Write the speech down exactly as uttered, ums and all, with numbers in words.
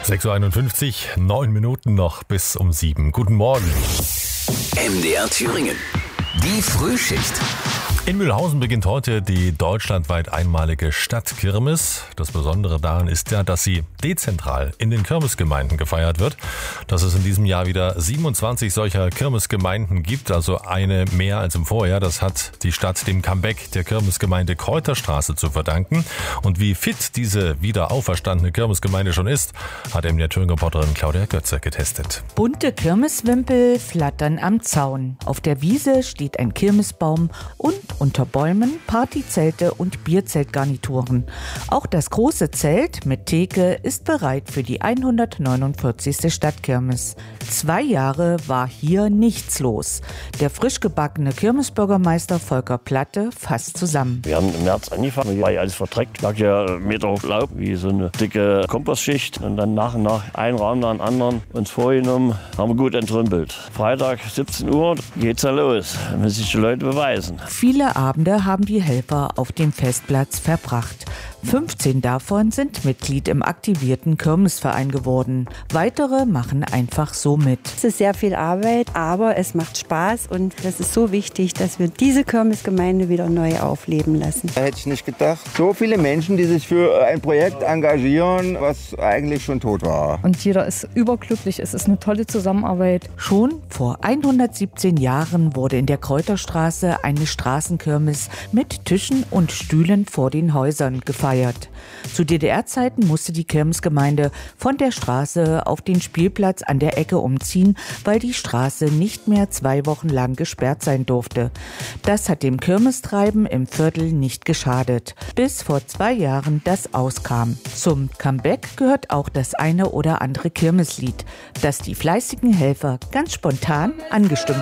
sechs Uhr einundfünfzig, neun Minuten noch bis um sieben. Guten Morgen. M D R Thüringen. Die Frühschicht. In Mühlhausen beginnt heute die deutschlandweit einmalige Stadtkirmes. Das Besondere daran ist ja, dass sie dezentral in den Kirmesgemeinden gefeiert wird. Dass es in diesem Jahr wieder siebenundzwanzig solcher Kirmesgemeinden gibt, also eine mehr als im Vorjahr. Das hat die Stadt dem Comeback der Kirmesgemeinde Kräuterstraße zu verdanken. Und wie fit diese wieder auferstandene Kirmesgemeinde schon ist, hat M D R Thüringen-Reporterin Claudia Götze getestet. Bunte Kirmeswimpel flattern am Zaun. Auf der Wiese steht ein Kirmesbaum und unter Bäumen Partyzelte und Bierzeltgarnituren. Auch das große Zelt mit Theke ist bereit für die hundertneunundvierzigste Stadtkirmes. Zwei Jahre war hier nichts los. Der frisch gebackene Kirmesbürgermeister Volker Platte fasst zusammen. Wir haben im März angefangen, war ja alles verdreckt, lag ja Meter hoch Laub, wie so eine dicke Kompostschicht. Und dann nach und nach einen Raum nach dem anderen uns vorgenommen, haben wir gut entrümpelt. Freitag siebzehn Uhr geht's ja los, da müssen sich die Leute beweisen. Viele Abende haben die Helfer auf dem Festplatz verbracht. fünfzehn davon sind Mitglied im aktivierten Kirmesverein geworden. Weitere machen einfach so mit. Es ist sehr viel Arbeit, aber es macht Spaß und das ist so wichtig, dass wir diese Kirmesgemeinde wieder neu aufleben lassen. Da hätte ich nicht gedacht, so viele Menschen, die sich für ein Projekt engagieren, was eigentlich schon tot war. Und jeder ist überglücklich, es ist eine tolle Zusammenarbeit. Schon vor hundertsiebzehn Jahren wurde in der Kräuterstraße eine Straßenkirmes mit Tischen und Stühlen vor den Häusern gefeiert. Zu D D R-Zeiten musste die Kirmesgemeinde von der Straße auf den Spielplatz an der Ecke umziehen, weil die Straße nicht mehr zwei Wochen lang gesperrt sein durfte. Das hat dem Kirmestreiben im Viertel nicht geschadet, bis vor zwei Jahren das auskam. Zum Comeback gehört auch das eine oder andere Kirmeslied, das die fleißigen Helfer ganz spontan angestimmt